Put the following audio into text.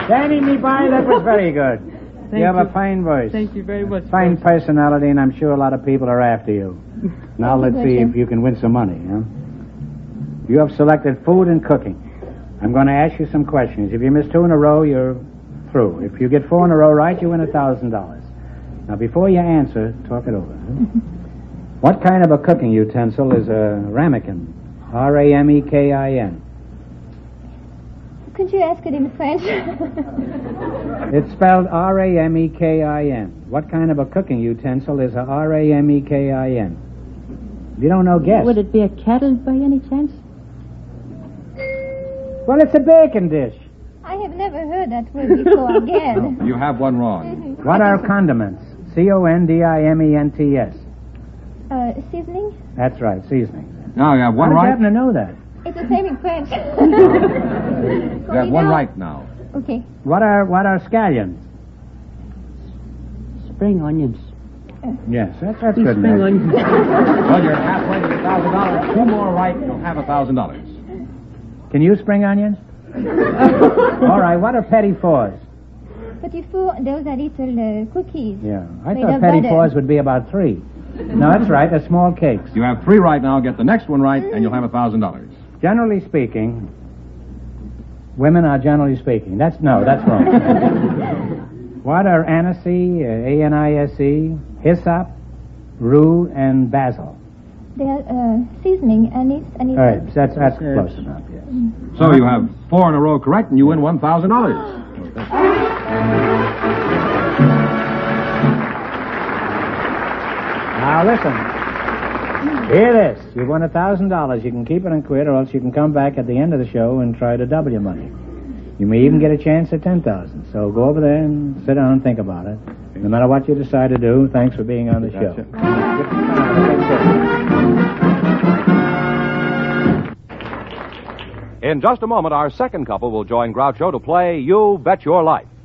Danny, me boy, that was very good. You have a fine voice. Thank you very much. Fine personality, and I'm sure a lot of people are after you. Now let's see if you can win some money, huh? You have selected food and cooking. I'm going to ask you some questions. If you miss 2 in a row, you're through. If you get 4 in a row right, you win $1,000. Now, before you answer, talk it over. Huh? What kind of a cooking utensil is a ramekin? R-A-M-E-K-I-N. Could you ask it in French? It's spelled R-A-M-E-K-I-N. What kind of a cooking utensil is a R-A-M-E-K-I-N? If you don't know, guess. Would it be a kettle by any chance? Well, it's a baking dish. I have never heard that word before again. You have one wrong. What are condiments? C-O-N-D-I-M-E-N-T-S. Seasoning? That's right, seasoning. Now, you have one How did you right. happen to know that? It's the same in French. You have one right now. Okay. What are scallions? Spring onions. Yes, that's good. Spring enough. onions. Well, you're halfway to $1,000. 2 more right, and you'll have $1,000. Can you spring onions? All right, what are petit fours? Petit four, those are little cookies. Yeah, I Made thought of petit butter. fours would be about 3. No, that's right, they're small cakes. You have 3 right now. Get the next one right, and you'll have $1,000. Generally speaking, women are generally speaking. That's wrong. What are anisey, A-N-I-S-E, hyssop, rue, and basil? They are seasoning, anise. All right, that's close enough, yes. So you have 4 in a row correct, and you win $1,000. Now listen. Hear this. You've won $1,000. You can keep it and quit, or else you can come back at the end of the show and try to double your money. You may even get a chance at $10,000. So go over there and sit down and think about it. No matter what you decide to do, thanks for being on the show. In just a moment, our second couple will join Groucho to play You Bet Your Life.